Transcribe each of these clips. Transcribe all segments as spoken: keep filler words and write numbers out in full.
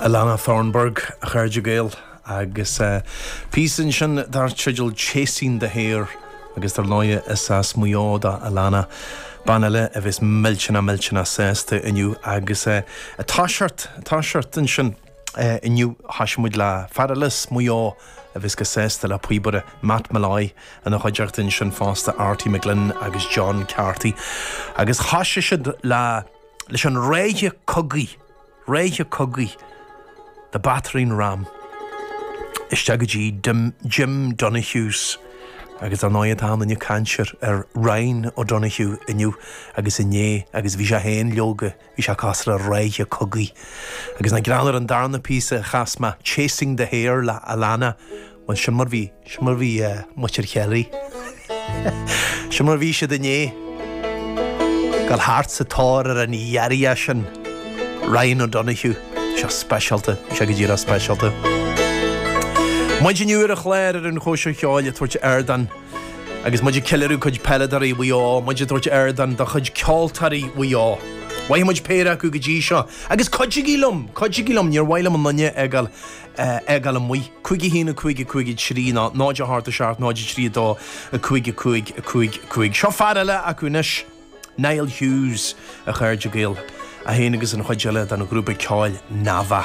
Alana Thornburg a chuirde gael agus uh, písan sin dar trídal chasing the hair agus dar láie is as muoda Alana banile a bheits milchina milchina sésta inniu agus uh, a táseart táseart in sin uh, inniu hasmuid le fadalas muo a bheits go sésta le puibore Matt Malloy an a chuideart in sin fásta Artie McGlynn agus John Carty agus hasise siad le leis an réige cogaí réige cogaí the battering ram Ishtagaji Jim, Jim Donohue's agus ar náiad an inniu cancer ar Ryan O'Donoghue inniu agus inné agus bhí sé héin leoga bhí sé casar a réige cogaí agus na granar an darna písa chasma Chasing the Hair le Alana wan sin mar bhí sin mar bhí uh, muir chealaí sin mar bhí sé inné gal hart sa tóir ar an iarria sin Ryan O'Donoghue se specialta se go ddíra specialta Muidir nuair a chléir ar an chóisir cheáile tuairte airdan agus muidir ceilirú chuid peiledarí bhuiá muidir tuairte airdan do chuid ceoltarí bhuiá Bhaid muid péire acu go ddí seo agus coide gílumm coide gílumm níor bhaile man nanne egal egal am mui chuigi hína chuigi chuigi trí ná náide harta seart náide trí dá a chuigi chuig a chuig chuig seo fadaile acu nis Niall Hughes a chuirde gael a héanagus an chuideile dan na grúpa ceáil Nava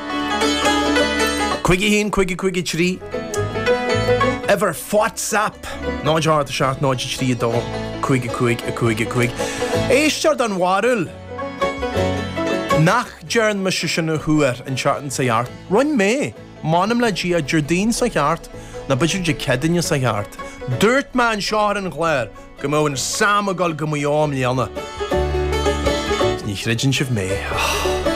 Quiggy heen, quiggy, quiggy tree. Ever WhatsApp. No jar the shot, no tree dog. Quiggy, quig, a quiggy, quig. Easter dan warul. Nach jern machine huer and charten say art. Run me. Monum la gia Jardine say art. Na butcher je kedin say art. Dirt man shot and glare. Come on, Samagal Gumuyom Liana. Nicht regent of me.